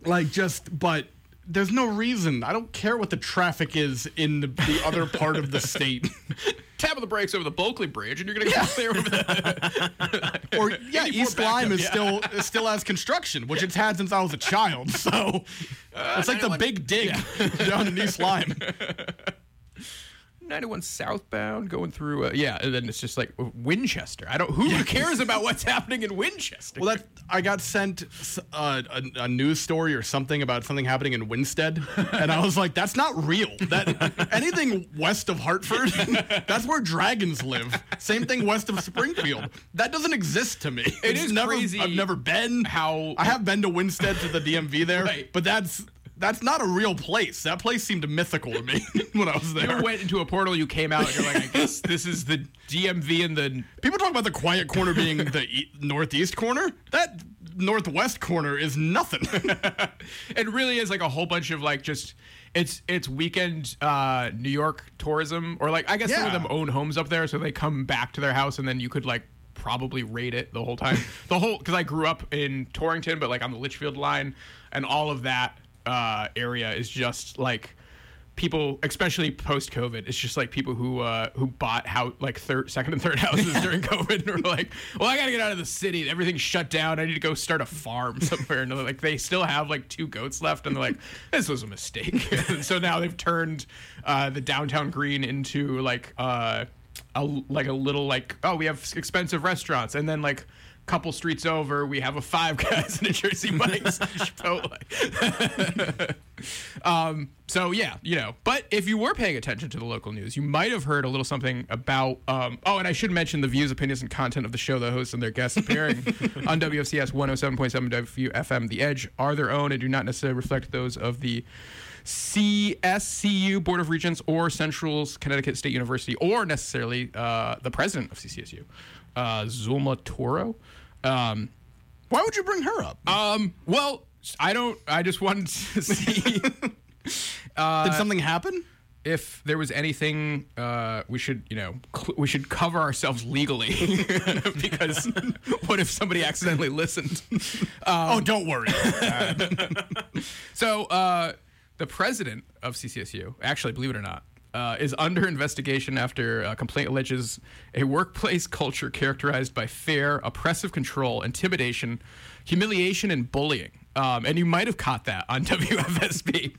But there's no reason. I don't care what the traffic is in the other part of the state. Tap of the brakes over the Bulkley Bridge, and you're going to get there over the... Or, East Lyme is still has construction, which it's had since I was a child. So it's like the big dig down in East Lyme. 91 southbound going through, and then it's just like Winchester. Who cares about what's happening in Winchester? Well, I got sent a news story or something about something happening in Winstead, and I was like, that's not real. That anything west of Hartford, that's where dragons live. Same thing west of Springfield. That doesn't exist to me. It is crazy. I've never been. I have been to Winstead to the DMV there, right. But that's not a real place. That place seemed mythical to me when I was there. You went into a portal, you came out, and you're like, I guess this is the DMV and the... People talk about the quiet corner being the northeast corner. That northwest corner is nothing. It really is like a whole bunch of like just... It's weekend New York tourism, or like I guess some of them own homes up there, so they come back to their house, and then you could like probably raid it the whole time. Because I grew up in Torrington, but like on the Litchfield line, and all of that area is just like people, especially post-COVID, it's just like people who bought second and third houses during COVID and were like, well, I gotta get out of the city, everything's shut down, I need to go start a farm somewhere, and they're like, they still have like 2 goats left, and they're like, this was a mistake. And so now they've turned the downtown green into like a little like, oh, we have expensive restaurants, and then like couple streets over, we have a Five Guys and a Jersey Mike's and a Chipotle. But if you were paying attention to the local news, you might have heard a little something about, and I should mention the views, opinions, and content of the show, the hosts and their guests appearing on WFCS 107.7 WFM The Edge are their own and do not necessarily reflect those of the CSCU Board of Regents or Central Connecticut State University, or necessarily the president of CCSU, Zulma Toro. Why would you bring her up? Well, I just wanted to see. Did something happen? If there was anything, we should cover ourselves legally, because what if somebody accidentally listened? Don't worry. So, the president of CCSU, actually, believe it or not, is under investigation after a complaint alleges a workplace culture characterized by fear, oppressive control, intimidation, humiliation, and bullying. And you might have caught that on WFSB.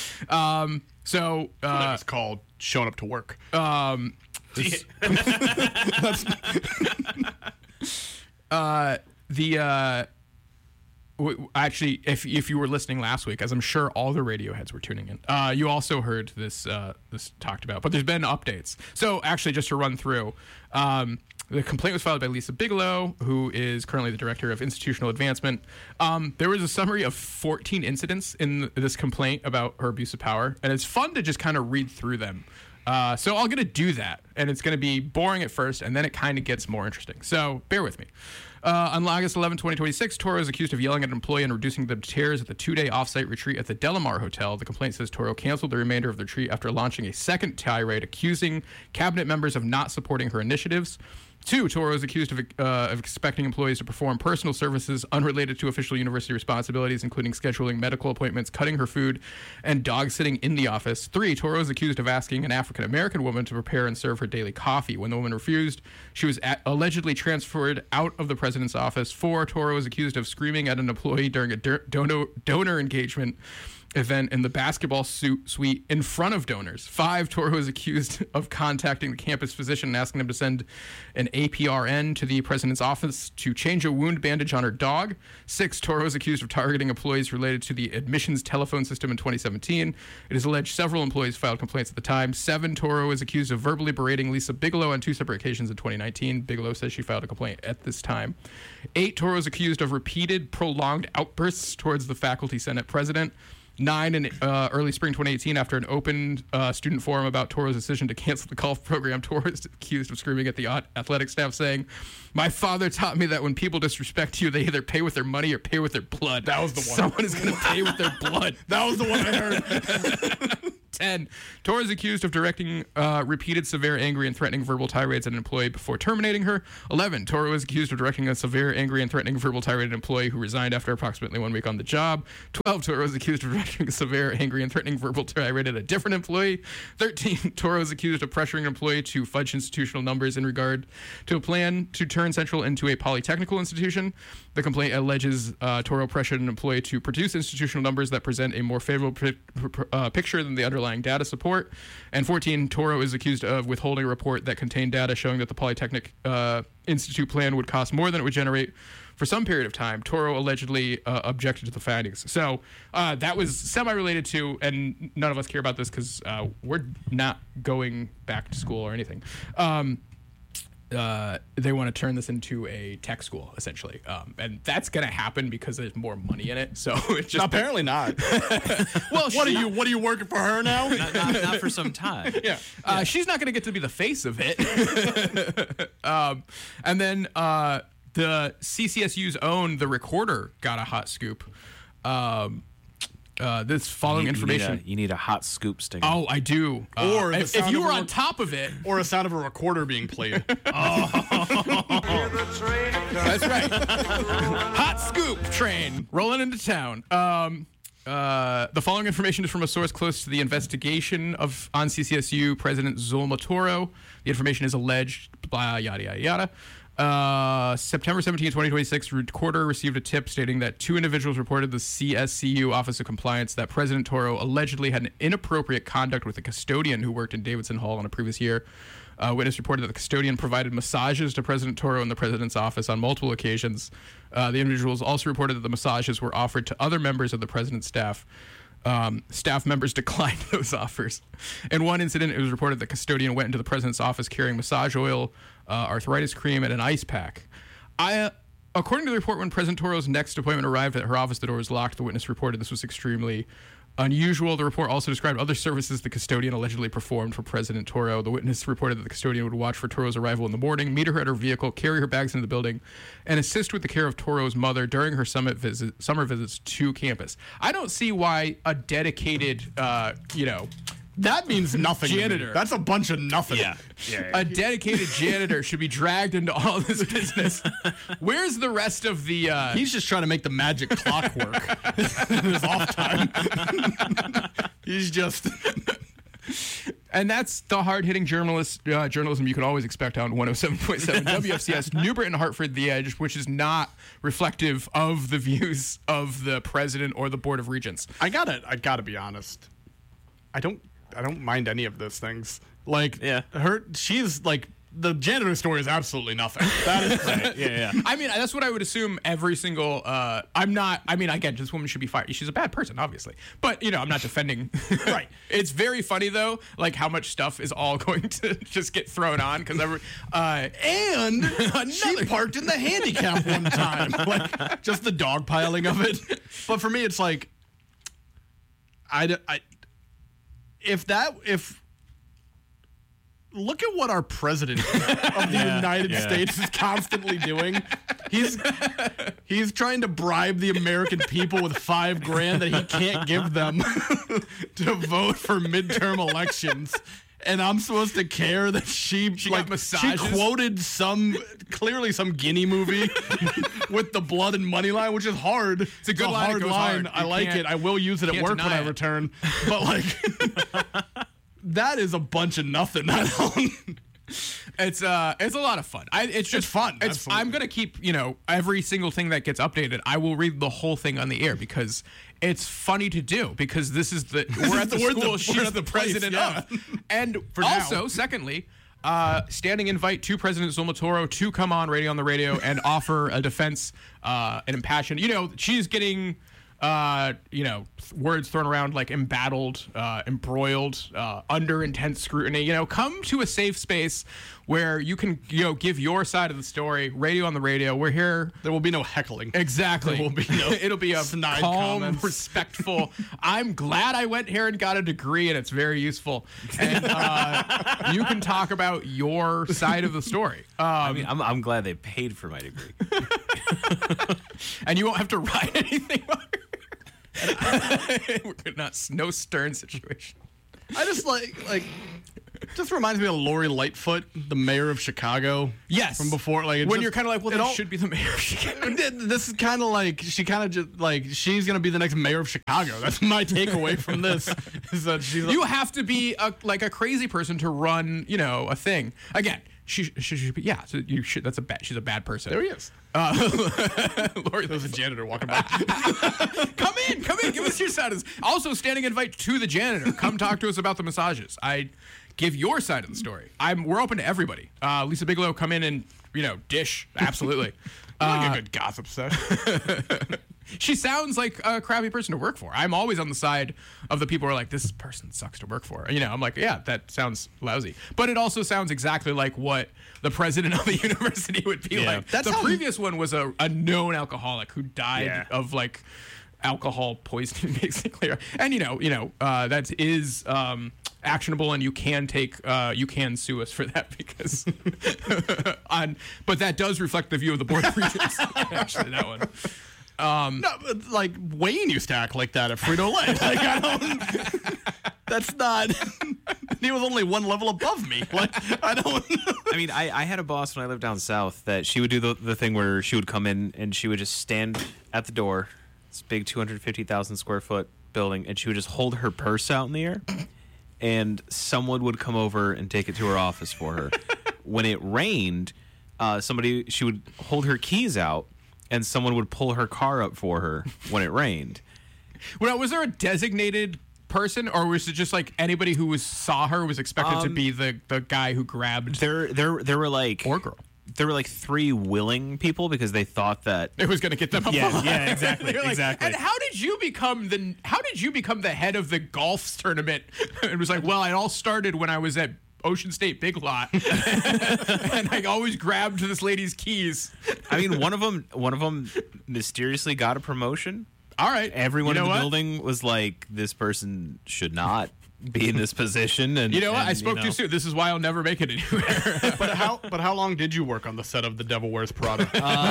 It's called showing up to work. Actually, if you were listening last week, as I'm sure all the radio heads were tuning in, you also heard this talked about. But there's been updates. So actually, just to run through, the complaint was filed by Lisa Bigelow, who is currently the director of institutional advancement. There was a summary of 14 incidents in this complaint about her abuse of power, and it's fun to just kind of read through them. So I'm going to do that, and it's going to be boring at first, and then it kind of gets more interesting. So bear with me. On August 11, 2026, Toro is accused of yelling at an employee and reducing the chairs at the 2-day offsite retreat at the Delamar Hotel. The complaint says Toro canceled the remainder of the retreat after launching a second tirade accusing cabinet members of not supporting her initiatives. 2, Toro is accused of expecting employees to perform personal services unrelated to official university responsibilities, including scheduling medical appointments, cutting her food, and dog sitting in the office. 3, Toro is accused of asking an African-American woman to prepare and serve her daily coffee. When the woman refused, she was allegedly transferred out of the president's office. 4, Toro is accused of screaming at an employee during a donor engagement event in the basketball suite in front of donors. 5, Toro is accused of contacting the campus physician and asking them to send an APRN to the president's office to change a wound bandage on her dog. 6, Toro is accused of targeting employees related to the admissions telephone system in 2017. It is alleged several employees filed complaints at the time. 7, Toro is accused of verbally berating Lisa Bigelow on 2 separate occasions in 2019. Bigelow says she filed a complaint at this time. 8, Toro is accused of repeated prolonged outbursts towards the faculty senate president. 9, in early spring 2018, after an open student forum about Toro's decision to cancel the golf program, Toro is accused of screaming at the athletic staff, saying, "My father taught me that when people disrespect you, they either pay with their money or pay with their blood." That was the one. Someone is going to pay with their blood. That was the one I heard. 10. Toro is accused of directing repeated severe, angry, and threatening verbal tirades at an employee before terminating her. 11. Toro is accused of directing a severe, angry, and threatening verbal tirade at an employee who resigned after approximately 1 week on the job. 12. Toro is accused of directing a severe, angry, and threatening verbal tirade at a different employee. 13. Toro is accused of pressuring an employee to fudge institutional numbers in regard to a plan to turn Central into a polytechnical institution. The complaint alleges Toro pressured an employee to produce institutional numbers that present a more favorable picture than the underlying data support. And 14, Toro is accused of withholding a report that contained data showing that the Polytechnic Institute plan would cost more than it would generate for some period of time. Toro allegedly objected to the findings. So that was semi-related to, and none of us care about this because we're not going back to school or anything. They want to turn this into a tech school, essentially. And that's going to happen because there's more money in it. So it's just... Apparently not. Well, what are you working for her now? not for some time. Yeah. She's not going to get to be the face of it. And then the CCSU's own The Recorder got a hot scoop. This following information. You need a hot scoop stinger. Oh, I do. Or if you were on top of it. Or a sound of a recorder being played. That's right. Hot scoop train rolling into town. The following information is from a source close to the investigation on CCSU President Zulma Toro. The information is alleged, blah, yada, yada, yada. September 17, 2026, Recorder received a tip stating that 2 individuals reported the CSCU Office of Compliance that President Toro allegedly had an inappropriate conduct with a custodian who worked in Davidson Hall in a previous year. Witness reported that the custodian provided massages to President Toro in the president's office on multiple occasions. The individuals also reported that the massages were offered to other members of the president's staff. Staff members declined those offers. In one incident, it was reported the custodian went into the president's office carrying massage oil, arthritis cream, and an ice pack. According to the report, when President Toro's next appointment arrived at her office, the door was locked. The witness reported this was extremely unusual. The report also described other services the custodian allegedly performed for President Toro. The witness reported that the custodian would watch for Toro's arrival in the morning, meet her at her vehicle, carry her bags into the building, and assist with the care of Toro's mother during her summer visits to campus. I don't see why a dedicated, That means nothing. Janitor. That's a bunch of nothing. Yeah. A dedicated janitor should be dragged into all this business. Where's the rest of the... He's just trying to make the magic clock work in his off time. He's just... And that's the hard-hitting journalism you can always expect on 107.7 WFCS, New Britain, Hartford, The Edge, which is not reflective of the views of the president or the Board of Regents. I gotta be honest. I don't mind any of those things. Like, she's like, the janitor story is absolutely nothing. That is right. Yeah. I mean, that's what I would assume every single, again, this woman should be fired. She's a bad person, obviously. But, I'm not defending. Right. It's very funny, though, like how much stuff is all going to just get thrown on. Because and she parked in the handicap one time. Like, just the dog piling of it. But for me, it's like, look at what our president of the United States is constantly doing. He's trying to bribe the American people with $5,000 that he can't give them to vote for midterm elections. And I'm supposed to care that she got massages? She quoted clearly some Guinea movie with the blood and money line, which is hard. It's a good line. Hard it goes line. Hard. I like it. I will use it at work when I return. But like, that is a bunch of nothing. It's a lot of fun. It's fun. I'm gonna keep every single thing that gets updated. I will read the whole thing on the air because it's funny to do. Because this is we're at the school. She's the president of, and also secondly, standing invite to President Zulma Toro to come on the radio and offer a defense, an impassioned. She's getting. Words thrown around like embattled, embroiled, under intense scrutiny. Come to a safe space where you can, give your side of the story. Radio on the radio. We're here. There will be no heckling. Exactly. There will be no. It'll be a snide calm, comments. Respectful. I'm glad I went here and got a degree, and it's very useful. And you can talk about your side of the story. I'm glad they paid for my degree, and you won't have to write anything. We're not no Stern situation. I just just reminds me of Lori Lightfoot, the mayor of Chicago. Yes. From before, like when you're kind of like, well, it that all- should be the mayor of Chicago. This is kind of like she kind of just like she's gonna be the next mayor of Chicago. That's my takeaway from this. Is that she's You have to be a crazy person to run, a thing. Again, she should be. Yeah, so you should. That's a bad. She's a bad person. there he is. Lori, There's a janitor walking by. come in, give us your side of this. Also, standing invite to the janitor. Come talk to us about the massages. I give your side of the story. We're open to everybody. Lisa Bigelow, come in and dish. Absolutely. Like a good gossip session. She sounds like a crappy person to work for. I'm always on the side of the people who are like, this person sucks to work for. I'm like, yeah, that sounds lousy. But it also sounds exactly like what the president of the university would be like. That's the how- previous one was a known alcoholic who died of alcohol poisoning, basically. And that is actionable, and you can sue us for that because but that does reflect the view of the board of regents. Actually, that one. No, but, like Wayne used to act like that at Frito-Lay. Like I don't. That's not. He was only one level above me. Like I don't. I mean, I had a boss when I lived down south that she would do the thing where she would come in and she would just stand at the door, this big 250,000 square foot building, and she would just hold her purse out in the air, and someone would come over and take it to her office for her. When it rained, she would hold her keys out, and someone would pull her car up for her when it rained. Well, was there a designated person, or was it just like anybody who saw her was expected to be the guy who grabbed There were like or girl? There were like 3 willing people because they thought that. It was going to get them up. Yeah, exactly, They were like, exactly. And how did you become the head of the golf tournament? It was like, well, it all started when I was at Ocean State Big Lot, and I always grabbed this lady's keys. I mean, one of them mysteriously got a promotion. All right, Everyone you know in the what? building was like, "This person should not be in this position." And You know what? and, I spoke too soon. This is why I'll never make it anywhere. But how long did you work on the set of The Devil Wears Prada?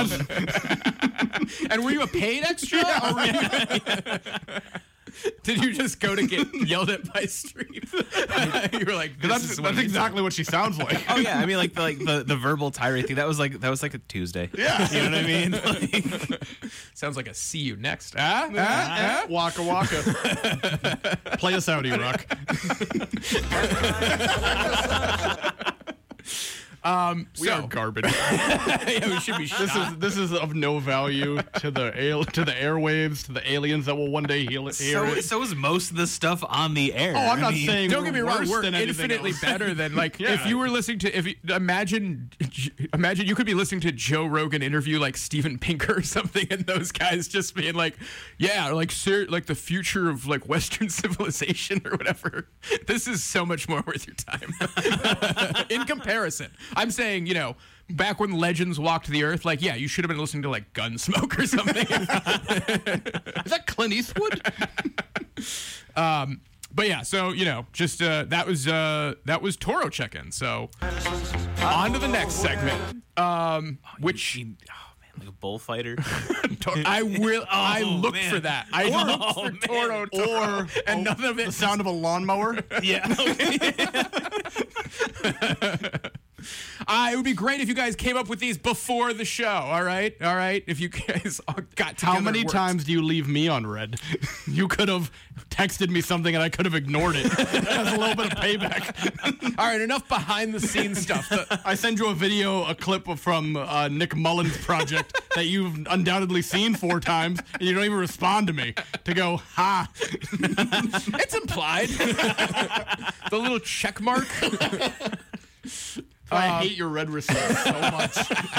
And were you a paid extra? Or were you, did you just go to get yelled at by Streep? You were like, That's exactly what she sounds like. Oh yeah, I mean, like the verbal tirade thing. That was like a Tuesday. Yeah. You know what I mean? Like, sounds like a see you next. Waka waka. Play us out, E-Rock. We are garbage. Yeah, we should be This is of no value to the airwaves, to the aliens that will one day hear it. so is most of the stuff on the air. Oh, I'm not mean, saying Don't get me wrong, worse we're than anything infinitely else. better than like Yeah. if you were listening to imagine you could be listening to Joe Rogan interview like Steven Pinker or something, and those guys just being like, yeah, like like the future of like Western civilization or whatever. This is so much more worth your time in comparison. I'm saying, back when legends walked the earth, like, yeah, you should have been listening to like Gunsmoke or something. Is that Clint Eastwood? But yeah, so just that was Toro check-in. So on to the next segment, which like a bullfighter. I look man. for that. I look for man. Toro, and none of it. The sound of a lawnmower? Yeah. It would be great if you guys came up with these before the show. All right. If you guys all got together. How many and worked. times do you leave me on red? You could have texted me something and I could have ignored it. That's a little bit of payback. All right, enough behind the scenes stuff. I send you a clip from Nick Mullen's project that you've undoubtedly seen 4 times, and you don't even respond to me to go, ha. It's implied. The little check mark. I hate your red receipt so much.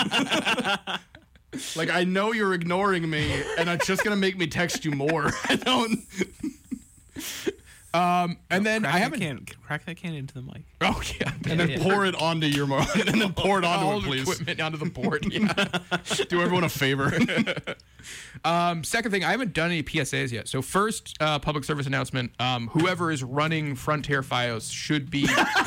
Like, I know you're ignoring me, and it's just going to make me text you more. I don't. And then I haven't. Crack that can into the mic. Oh yeah. And then pour it onto your and then pour it onto all it, the please. equipment onto the board. Yeah. Do everyone a favor. Second thing, I haven't done any PSAs yet. So first, public service announcement: whoever is running Frontier FiOS should be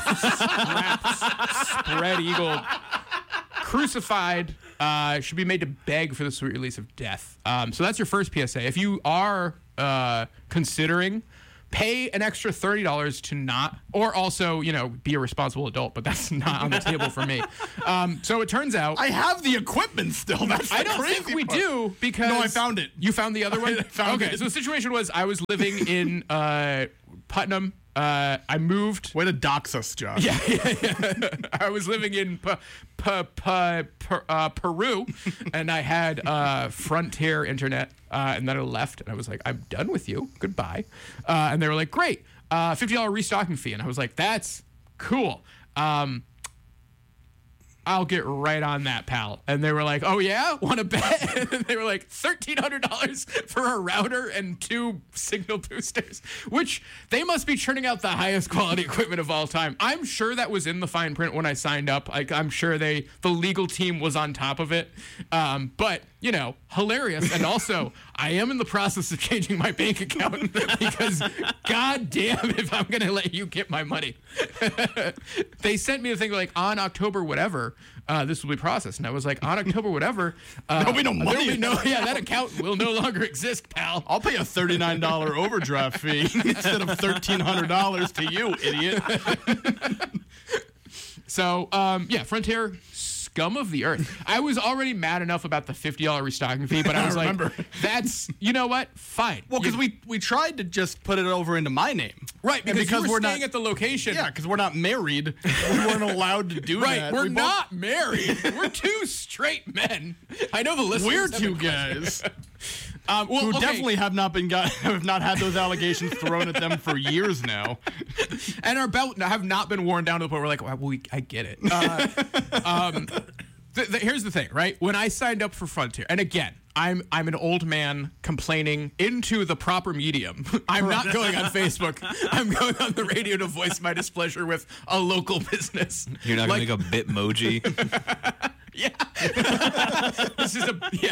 spread eagle, crucified. Should be made to beg for the sweet release of death. So that's your first PSA. If you are considering pay an extra $30 to not, or also, be a responsible adult, but that's not on the table for me. So it turns out I have the equipment still. That's the I don't crazy think we part. do because No, I found it. You found the other one? I found okay, it. so the situation was I was living in Putnam. I moved. Way to dox us, Josh. Yeah. I was living in Peru, and I had Frontier internet, and then I left, and I was like, I'm done with you. Goodbye. And they were like, great, $50 restocking fee. And I was like, that's cool. I'll get right on that, pal. And they were like, oh, yeah? Want to bet? And they were like, $1,300 for a router and 2 signal boosters, which they must be churning out the highest quality equipment of all time. I'm sure that was in the fine print when I signed up. I'm sure the legal team was on top of it. But, hilarious. And also, I am in the process of changing my bank account because goddamn if I'm going to let you get my money. They sent me a thing like on October whatever, this will be processed. And I was like, on October whatever, There'll be no money. That account will no longer exist, pal. I'll pay a $39 overdraft fee instead of $1,300 to you, idiot. So, Frontier, scum of the earth. I was already mad enough about the $50 restocking fee, but I was like, that's, you know what? Fine. Well, because we tried to just put it over into my name. Right, because you were we're staying not at the location. Yeah, because we're not married. We weren't allowed to do Right, that. we're We both- not married. We're 2 straight men. I know the listeners. We're have 2 been questioning. guys Who who definitely have not had those allegations thrown at them for years now. and our belt have not been worn down to the point where we're like, well, I get it. Here's the thing, right? When I signed up for Frontier, and again, I'm an old man complaining into the proper medium. I'm not going on Facebook. I'm going on the radio to voice my displeasure with a local business. You're not going to make a Bitmoji. Yeah. This is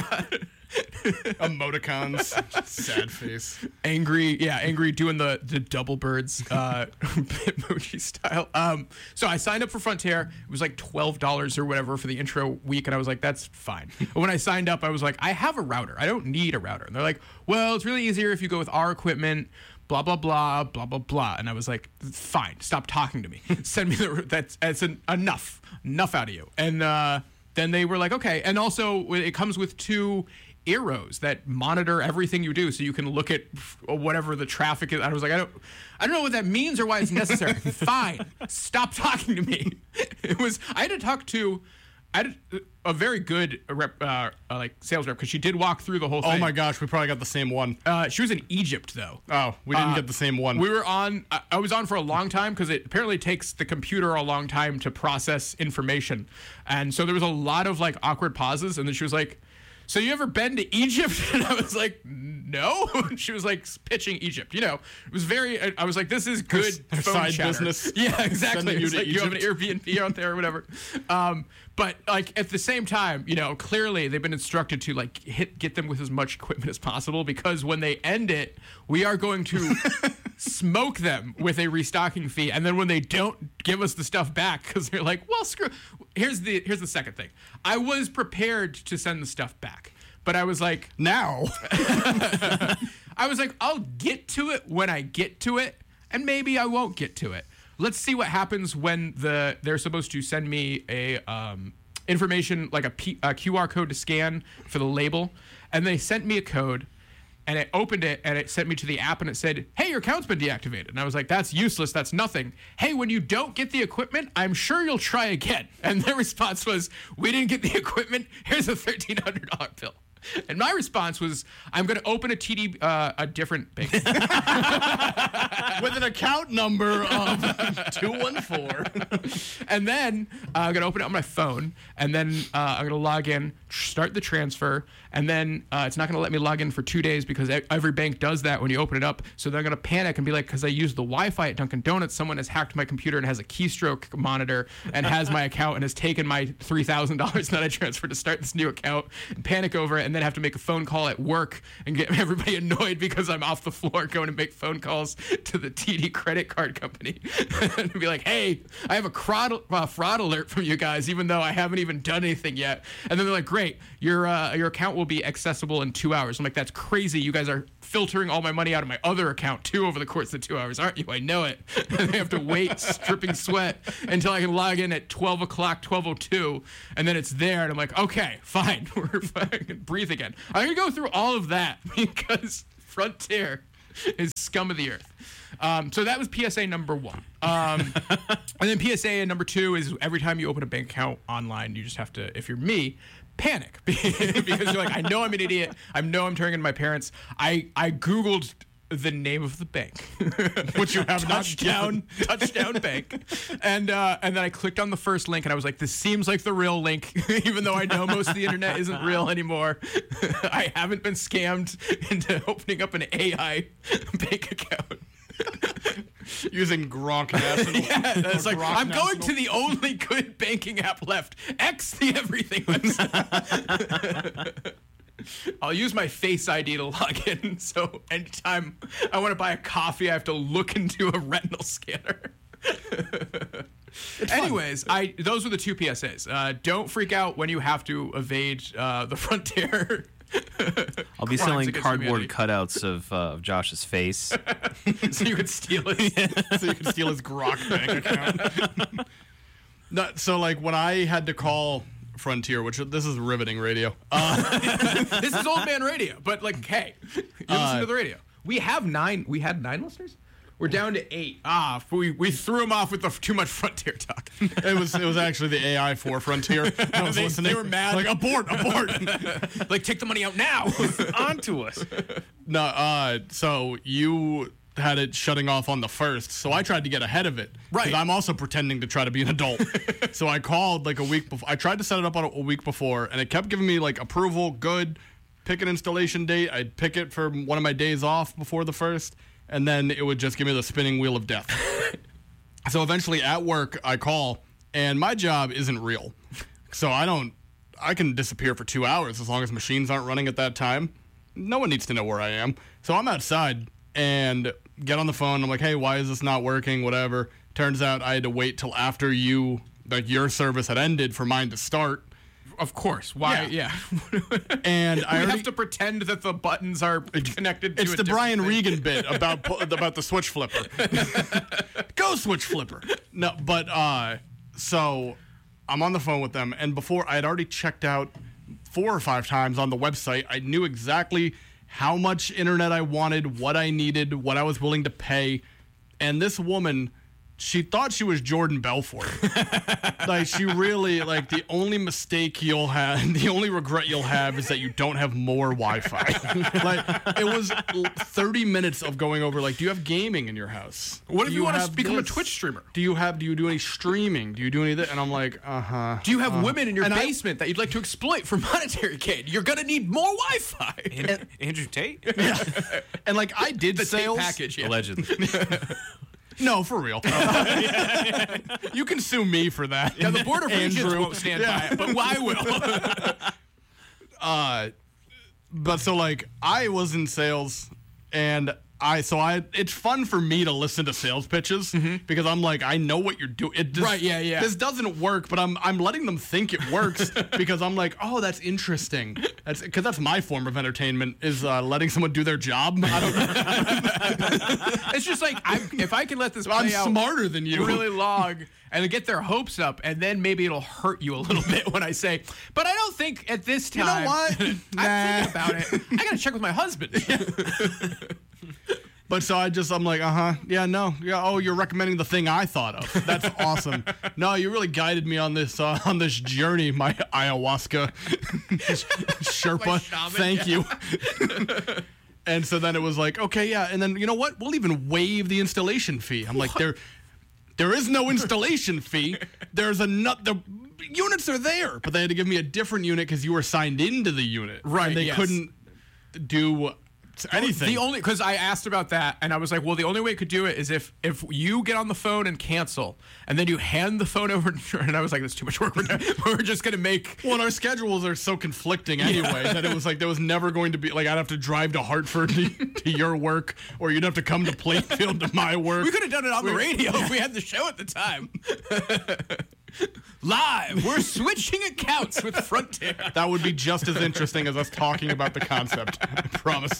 Emoticons. Sad face. angry doing the double birds Bitmoji style. So I signed up for Frontier. It was like $12 or whatever for the intro week, and I was like, that's fine. But when I signed up, I was like, I have a router. I don't need a router. And they're like, well, it's really easier if you go with our equipment, blah blah blah blah blah blah. And I was like, fine, stop talking to me. Send me enough out of you. And then they were like, okay. And also it comes with 2 Eros that monitor everything you do, so you can look at whatever the traffic is. I was like, I don't know what that means or why it's necessary. Fine, stop talking to me. I had to talk to a very good sales rep because she did walk through the whole thing. Oh my gosh, we probably got the same one. She was in Egypt though. Oh, we didn't get the same one. We were on. I was on for a long time because it apparently takes the computer a long time to process information, and so there was a lot of awkward pauses. And then she was like, so you ever been to Egypt? And I was like, no. She was like pitching Egypt. It was very. I was like, this is good Her phone side chatter. business. Yeah, exactly. Sending you It's to like you have an Egypt. Airbnb out there or whatever. But at the same time, clearly they've been instructed to get them with as much equipment as possible because when they end it, we are going to smoke them with a restocking fee. And then when they don't give us the stuff back, because they're like, well, screw. Here's the second thing. I was prepared to send the stuff back, but I was like, now. I was like, I'll get to it when I get to it, and maybe I won't get to it. Let's see what happens when they're supposed to send me a information like a QR code to scan for the label, and they sent me a code, and I opened it and it sent me to the app and it said, hey, your account's been deactivated. And I was like, that's useless. That's nothing. Hey, when you don't get the equipment, I'm sure you'll try again. And their response was, we didn't get the equipment. Here's a $1,300 bill. And my response was, I'm going to open a a different bank With an account number of 214. And then I'm going to open it on my phone, and then I'm going to log in, start the transfer, and then it's not going to let me log in for 2 days because every bank does that when you open it up. So they're going to panic and be like, because I used the Wi-Fi at Dunkin' Donuts, someone has hacked my computer and has a keystroke monitor and has my account and has taken my $3,000 that I transferred to start this new account and panic over it, and then have to make a phone call at work and get everybody annoyed because I'm off the floor going to make phone calls to the TD credit card company and be like, hey, I have a fraud alert from you guys, even though I haven't even done anything yet. And then they're like, great, your account will be accessible in 2 hours. I'm like, that's crazy. You guys are filtering all my money out of my other account too over the course of 2 hours, aren't you? I know it. And they have to wait, dripping sweat, until I can log in at 12 o'clock, 12:02, and then it's there, and I'm like, okay, fine, we're fine. Breathe again. I'm gonna go through all of that because Frontier is scum of the earth. So that was PSA number 1. And then PSA number 2 is every time you open a bank account online, you just have to, if you're me, panic because you're like, I know I'm an idiot. I know I'm turning into my parents. I Googled the name of the bank, Which you have Touchdown Bank, and then I clicked on the first link, and I was like, this seems like the real link, even though I know most of the internet isn't real anymore. I haven't been scammed into opening up an AI bank account. Using Gronk National. Yeah, that's like, Gronk I'm going National. to the only good banking app left. X the everything website. I'll use my Face ID to log in, so anytime I want to buy a coffee, I have to look into a retinal scanner. Anyways, those were the 2 PSAs. Don't freak out when you have to evade the Frontier. I'll be crimes selling against cardboard humanity. cutouts of Josh's face. So you could steal it. So you can steal his Grok bank account. No, so like when I had to call Frontier, which this is riveting radio. This is old man radio, but like, hey, you listen to the radio. We had 9 listeners. We're down to 8. We threw them off with too much Frontier talk. It was actually the AI for Frontier. I was listening. They were mad. Like abort. Like, take the money out now. Onto us. No, so you had it shutting off on the 1st, so I tried to get ahead of it. Right. Because I'm also pretending to try to be an adult. So I called like a week before. I tried to set it up on a week before, and it kept giving me like approval, good, pick an installation date. I'd pick it for one of my days off before the 1st, and then it would just give me the spinning wheel of death. So eventually at work, I call, and my job isn't real. So I can disappear for 2 hours as long as machines aren't running at that time. No one needs to know where I am. So I'm outside and get on the phone. I'm like, hey, why is this not working? Whatever. Turns out I had to wait till after your service had ended for mine to start. Of course. Why? Yeah. And I We already have to pretend that the buttons are connected to It's a the different Brian thing. Regan bit about the switch flipper. Go switch flipper. No, but so I'm on the phone with them, and before I had already checked out 4 or 5 times on the website. I knew exactly how much internet I wanted, what I needed, what I was willing to pay, and this woman, she thought she was Jordan Belfort. Like, she really, like, the only mistake you'll have, the only regret you'll have is that you don't have more Wi-Fi. Like, it was 30 minutes of going over, like, do you have gaming in your house? What if Do you want to have become a this? Twitch streamer? Do you do any streaming? Do you do any of that? And I'm like, uh-huh. Do you have women in your and I- basement that you'd like to exploit for monetary gain? You're going to need more Wi-Fi. Andrew Tate? And, like, I did The sales. tape package, yeah. Allegedly. No, for real. You can sue me for that. Now, the Board of Regents Andrew. won't stand by it, but I will. But so, like, I was in sales, and it's fun for me to listen to sales pitches because I'm like, I know what you're doing. Right, yeah. This doesn't work, but I'm letting them think it works because I'm like, oh, that's interesting. Because that's my form of entertainment is letting someone do their job. I don't. It's just like, if I can let this I'm play out smarter than you. really long and get their hopes up, and then maybe it'll hurt you a little bit when I say, but I don't think at this time. You know what? I'm thinking about it. I got to check with my husband. But so I'm like, yeah, no, yeah. Oh, you're recommending the thing I thought of. That's awesome. No, you really guided me on this journey, my ayahuasca Sherpa. My shaman, Thank you. And so then it was like, okay, yeah. And then you know what? We'll even waive the installation fee. I'm like, there is no installation fee. There's the units are there, but they had to give me a different unit because you were signed into the unit. Right, And they yes. couldn't do anything. The only because I asked about that and I was like, well, the only way it could do it is if you get on the phone and cancel, and then you hand the phone over, and I was like, that's too much work. We're just gonna make. Well, and our schedules are so conflicting anyway that it was like there was never going to be like I'd have to drive to Hartford to your work, or you'd have to come to Plainfield to my work. We could have done it on the radio if we had the show at the time. Live, we're switching accounts with Frontier. That would be just as interesting as us talking about the concept. I promise.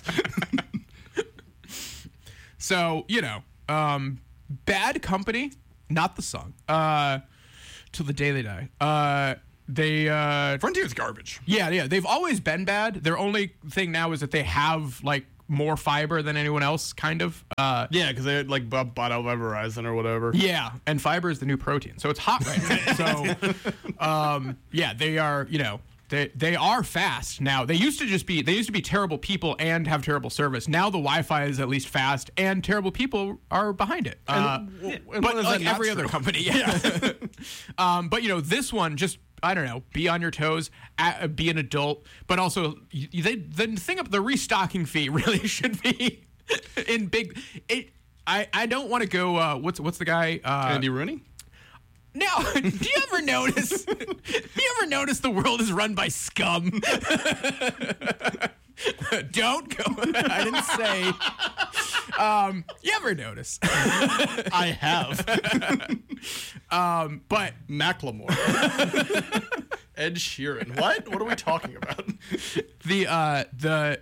So, Bad Company, not the song. Till the day they die. Frontier's garbage. Yeah. They've always been bad. Their only thing now is that they have like more fiber than anyone else, kind of. Yeah, because they like bought out by Verizon or whatever. Yeah, and fiber is the new protein, so it's hot right now. So, they are. They are fast now. They used to be terrible people and have terrible service. Now the Wi-Fi is at least fast, and terrible people are behind it. But like every other company, yeah. But this one just. I don't know. Be on your toes. Be an adult, but also the restocking fee really should be in big. I don't want to go. What's the guy? Andy Rooney. No. Do you ever notice? The world is run by scum? Don't go. I didn't say. You ever notice? I have. But Macklemore. Ed Sheeran. What? What are we talking about? The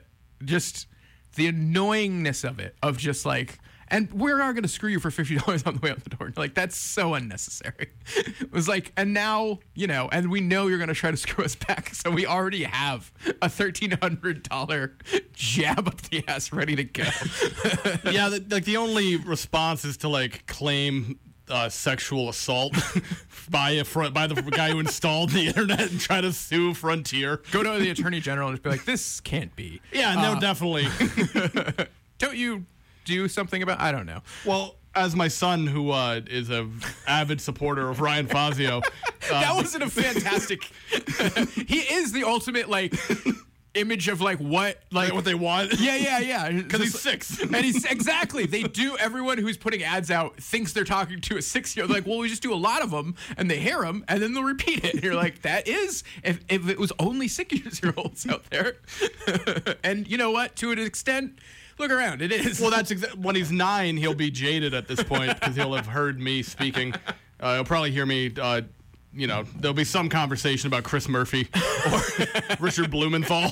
annoyingness of it, of just like, and we're not going to screw you for $50 on the way out the door. Like, that's so unnecessary. It was like, and now, and we know you're going to try to screw us back. So we already have a $1,300 jab up the ass ready to go. Yeah, the only response is to like claim sexual assault by the guy who installed the internet and try to sue Frontier. Go to the Attorney General and just be like, this can't be. Yeah, no, definitely. Don't you do something about? I don't know. Well, as my son, who is a avid supporter of Ryan Fazio, that wasn't a fantastic. He is the ultimate like image of like what they want. Yeah. Because he's 6, and he's exactly. They do. Everyone who's putting ads out thinks they're talking to a 6-year-old. Like, well, we just do a lot of them, and they hear them, and then they'll repeat it. And you're like, that is if it was only 6-year-olds out there. And you know what? To an extent. Look around. It is. Well, that's when he's 9, he'll be jaded at this point because he'll have heard me speaking. He'll probably hear me. There'll be some conversation about Chris Murphy or Richard Blumenthal.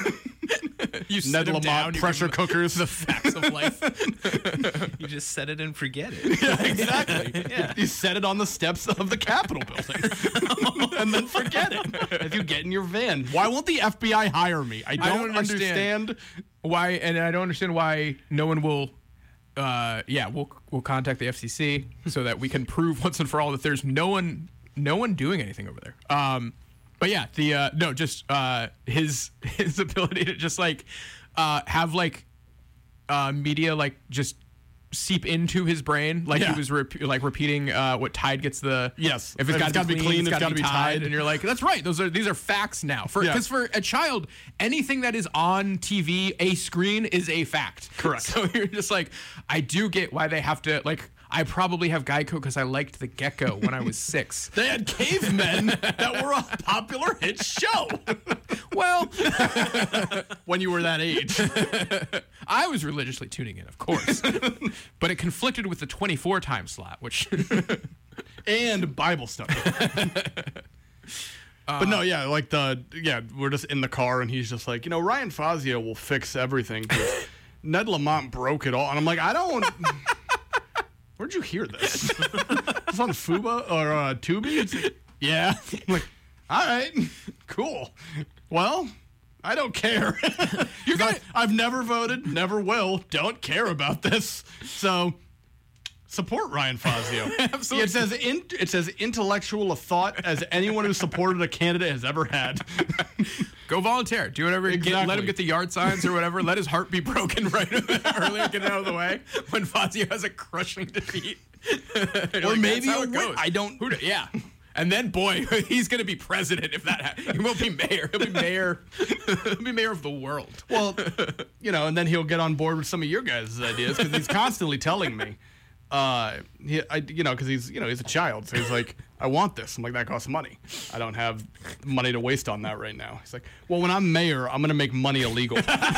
You Ned Lamont pressure cookers. The facts of life. You just set it and forget it. Yeah, exactly. Yeah. You set it on the steps of the Capitol building and then forget it as you get in your van. Why won't the FBI hire me? I don't understand why, and I don't understand why no one will. We'll contact the FCC so that we can prove once and for all that there's no one doing anything over there. But yeah, his ability to just like have like media like just seep into his brain, like he was repeating what Tide gets the if it's got to be clean, it's got to be Tide, and you're like, that's right. These are facts now. Because for a child, anything that is on TV, a screen is a fact. Correct. So you're just like, I do get why they have to like. I probably have Geico because I liked the Gecko when I was 6. They had cavemen that were a popular hit show. Well, when you were that age. I was religiously tuning in, of course. But it conflicted with the 24 time slot, which... and Bible study. But no, we're just in the car and he's just like, Ryan Fazio will fix everything. Ned Lamont broke it all. And I'm like, I don't... Where'd you hear this? It's on Fuba or Tubi? It's like, yeah. I'm like, all right, cool. Well, I don't care. I've never voted, never will, don't care about this. So support Ryan Fazio. Absolutely. It says intellectual a thought as anyone who supported a candidate has ever had. Go volunteer. Do whatever. Exactly. Let him get the yard signs or whatever. Let his heart be broken right earlier. Get it out of the way when Fazio has a crushing defeat. Or maybe a win. I don't. Yeah. And then, boy, he's going to be president if that happens. He won't be mayor. He'll be mayor. He'll be mayor of the world. Well, and then he'll get on board with some of your guys' ideas because he's constantly telling me, because he's a child, so he's like, I want this. I'm like, that costs money. I don't have money to waste on that right now. He's like, well, when I'm mayor, I'm gonna make money illegal.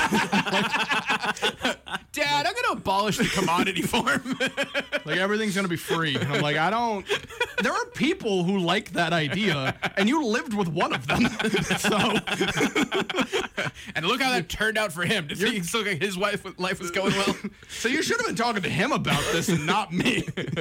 Dad, I'm gonna abolish the commodity form. Like everything's gonna be free. And I'm like, I don't. There are people who like that idea, and you lived with one of them. So, and look how that turned out for him. Did he look like his life was going well? So you should have been talking to him about this and not me.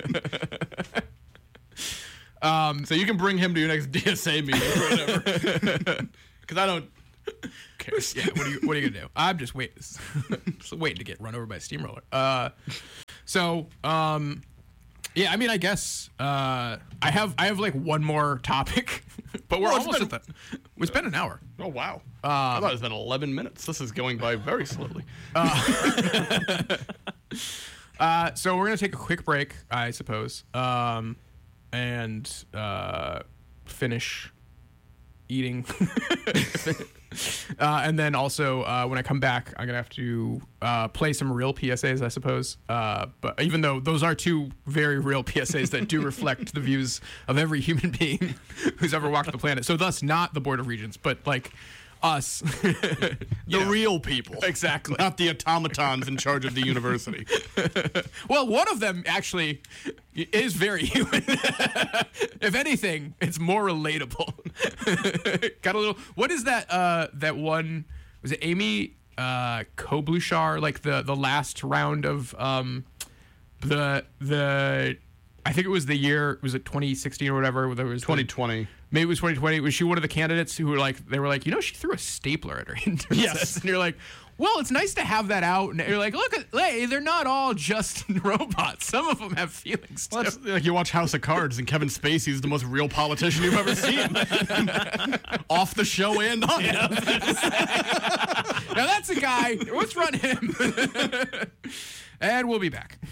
So you can bring him to your next DSA meeting or whatever. Because I don't. Cares. Yeah, what are you gonna do? I'm just waiting to get run over by a steamroller. Yeah, I mean, I guess I have like one more topic, but we're almost at that. It's been an hour. Oh wow! I thought it's been 11 minutes. This is going by very slowly. So we're gonna take a quick break, I suppose, and finish eating. And then also, when I come back, I'm going to have to play some real PSAs, I suppose. But even though those are two very real PSAs that do reflect the views of every human being who's ever walked the planet. So thus not the Board of Regents, but like us. The real people. Exactly. Not the automatons in charge of the university. Well, one of them actually is very human. If anything, it's more relatable. Got a little. What is that? That one was it? Amy Klobuchar, like the last round of the. I think it was the year. Was it 2016 or whatever? There was 2020. Maybe it was 2020. Was she one of the candidates who were like, they were like, she threw a stapler at her intern? Yes. And you're like, well, it's nice to have that out. And you're like, hey, they're not all just robots. Some of them have feelings too. Well, that's like you watch House of Cards and Kevin Spacey's the most real politician you've ever seen. Off the show and on it. Now that's a guy. Let's run him. And we'll be back.